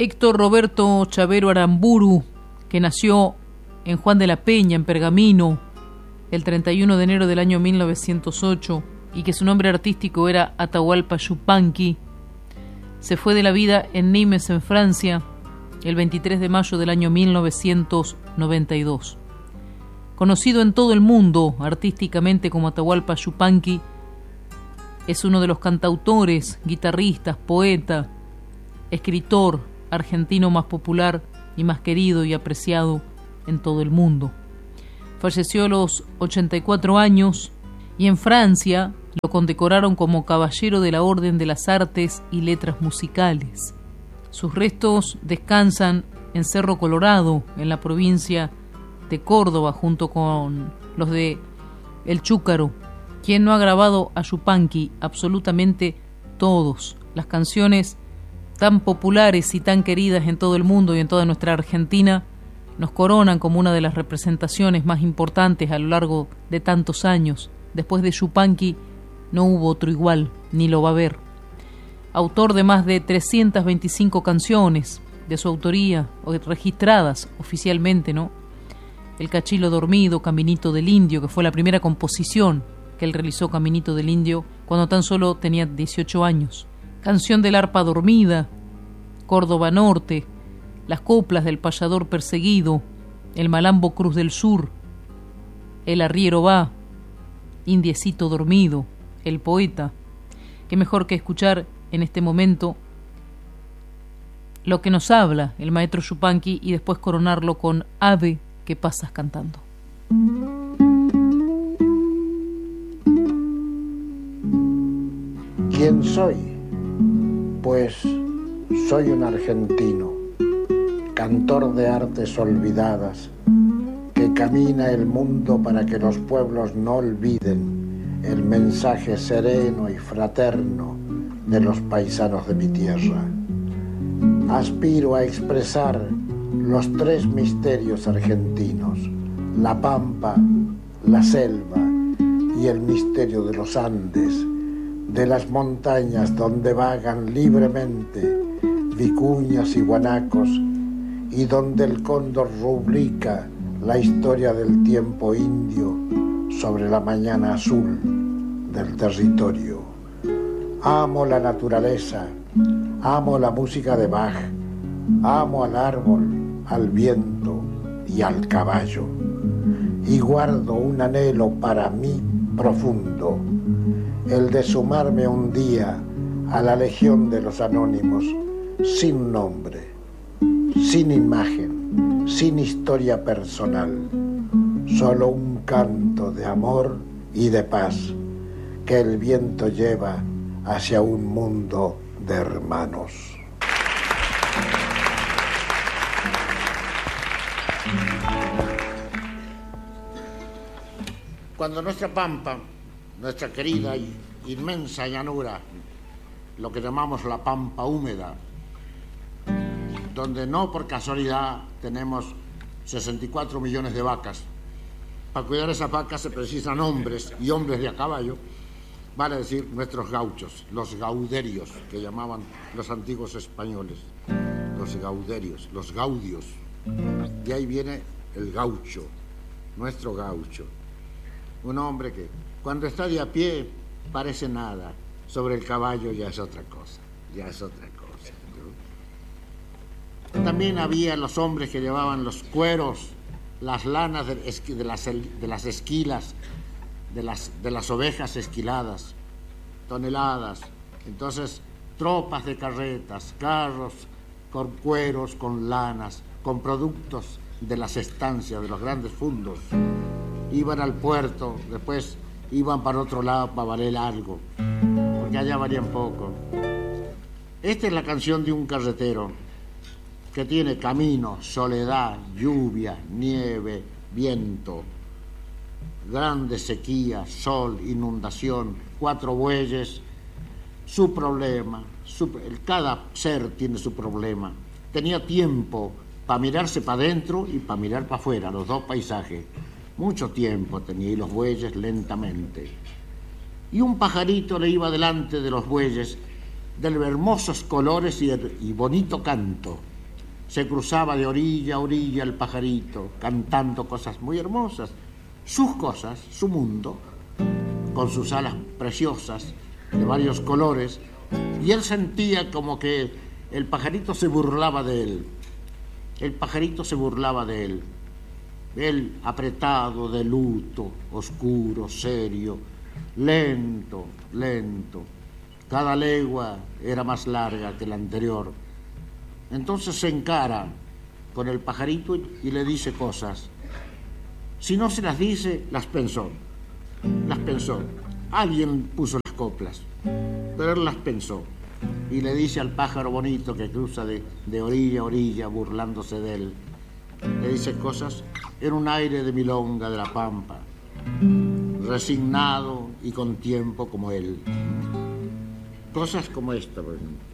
Héctor Roberto Chavero Aramburu, que nació en Juan de la Peña, en Pergamino, el 31 de enero del año 1908, y que su nombre artístico era Atahualpa Yupanqui, se fue de la vida en Nimes, en Francia, el 23 de mayo del año 1992. Conocido en todo el mundo artísticamente como Atahualpa Yupanqui, es uno de los cantautores, guitarristas, poeta, escritor argentino más popular y más querido y apreciado en todo el mundo. Falleció a los 84 años y en Francia lo condecoraron como Caballero de la Orden de las Artes y Letras Musicales. Sus restos descansan en Cerro Colorado, en la provincia de Córdoba, junto con los de El Chúcaro. ¿Quién no ha grabado a Yupanqui? Absolutamente todos. Las canciones tan populares y tan queridas en todo el mundo y en toda nuestra Argentina nos coronan como una de las representaciones más importantes a lo largo de tantos años. Después de Yupanqui no hubo otro igual, ni lo va a haber. Autor de más de 325 canciones de su autoría, registradas oficialmente, ¿no? El Cachilo Dormido, Caminito del Indio, que fue la primera composición que él realizó, Caminito del Indio, cuando tan solo tenía 18 años. Canción del Arpa Dormida, Córdoba Norte, las coplas del Payador Perseguido, el Malambo Cruz del Sur, el Arriero Va, Indiecito Dormido, el Poeta. Qué mejor que escuchar en este momento lo que nos habla el maestro Yupanqui y después coronarlo con Ave que pasas cantando. ¿Quién soy? Pues soy un argentino, cantor de artes olvidadas, que camina el mundo para que los pueblos no olviden el mensaje sereno y fraterno de los paisanos de mi tierra. Aspiro a expresar los tres misterios argentinos: la pampa, la selva y el misterio de los Andes, de las montañas donde vagan libremente vicuñas y guanacos y donde el cóndor rubrica la historia del tiempo indio sobre la mañana azul del territorio. Amo la naturaleza, amo la música de Bach, amo al árbol, al viento y al caballo, y guardo un anhelo para mí profundo, el de sumarme un día a la legión de los anónimos, sin nombre, sin imagen, sin historia personal, solo un canto de amor y de paz que el viento lleva hacia un mundo de hermanos. Cuando nuestra pampa, nuestra querida y inmensa llanura, lo que llamamos la pampa húmeda, donde no por casualidad tenemos 64 millones de vacas, para cuidar esas vacas se precisan hombres y hombres de a caballo, vale decir nuestros gauchos, los gauderios, que llamaban los antiguos españoles, los gauderios, los gaudios. De ahí viene el gaucho, nuestro gaucho, un hombre que cuando está de a pie parece nada, sobre el caballo ya es otra cosa, ya es otra cosa, ¿no? También había los hombres que llevaban los cueros, las lanas de las esquilas, de las ovejas esquiladas, toneladas. Entonces, tropas de carretas, carros con cueros, con lanas, con productos de las estancias, de los grandes fundos. Iban al puerto, después iban para otro lado para valer algo, porque allá valían poco. Esta es la canción de un carretero que tiene camino, soledad, lluvia, nieve, viento, grande sequía, sol, inundación, 4 bueyes, su problema, cada ser tiene su problema. Tenía tiempo para mirarse para adentro y para mirar para afuera, los dos paisajes. Mucho tiempo tenía, y los bueyes lentamente. Y un pajarito le iba delante de los bueyes, de hermosos colores y bonito canto. se cruzaba de orilla a orilla el pajarito, cantando cosas muy hermosas, sus cosas, su mundo, con sus alas preciosas, de varios colores, y él sentía como que el pajarito se burlaba de él. El pajarito se burlaba de él. Él apretado, de luto, oscuro, serio, lento, lento. Cada legua era más larga que la anterior. Entonces se encara con el pajarito y le dice cosas. Si no se las dice, las pensó. Las pensó. Alguien puso las coplas, pero él las pensó. Y le dice al pájaro bonito que cruza de orilla a orilla burlándose de él. Le dice cosas en un aire de milonga de la pampa, resignado y con tiempo como él. Cosas como esta, bueno.